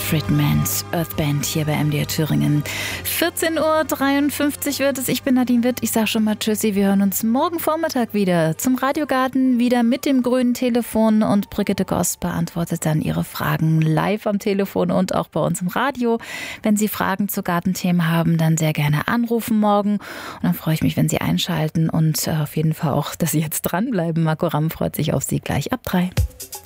Manfred Manns Earth Band hier bei MDR Thüringen. 14:53 Uhr wird es. Ich bin Nadine Witt. Ich sage schon mal Tschüssi. Wir hören uns morgen Vormittag wieder zum Radiogarten, wieder mit dem grünen Telefon. Und Brigitte Goss beantwortet dann Ihre Fragen live am Telefon und auch bei uns im Radio. Wenn Sie Fragen zu Gartenthemen haben, dann sehr gerne anrufen morgen. Und dann freue ich mich, wenn Sie einschalten und auf jeden Fall auch, dass Sie jetzt dranbleiben. Marco Ramm freut sich auf Sie gleich ab 3.